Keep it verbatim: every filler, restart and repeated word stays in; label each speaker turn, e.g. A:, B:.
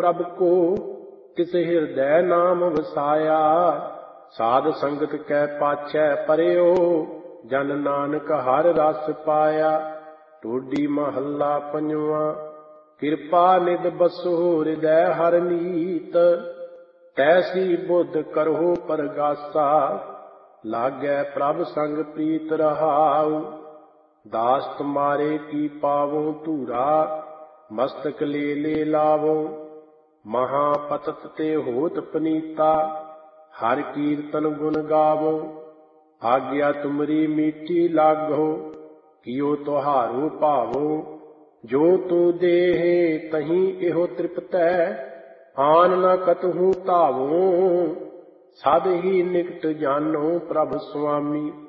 A: प्रभ को, तिस हृदय नाम वसाया। साध संगत कै पाछै परयो, जन नानक हर रस पाया। टोडी महला पंजवा। किरपा निध बसो हृदय हर मीत, तैसी बुद्ध करहो परगासा। लागै प्रभ संग प्रीत रहाउ, दास तुम्हारे की पावो धूरा। मस्तक ले ले लावो, महापतत ते होत पनीता। हर कीर्तन गुण गावो, आज्ञा तुमरी मीठी लागो। कियो तुहारो भावो, जो तू देहे तहीं एहो तृप्तै। आन न कतहु धावो, सद ही निकट जानो प्रभ स्वामी।